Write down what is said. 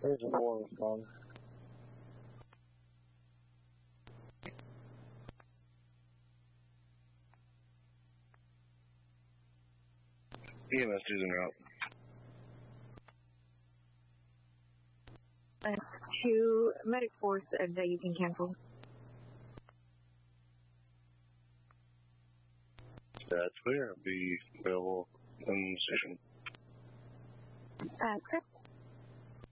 There's a war respond. EMS is en route. 2 medic force that you can cancel. That's clear. I'll be available in the station. Correct.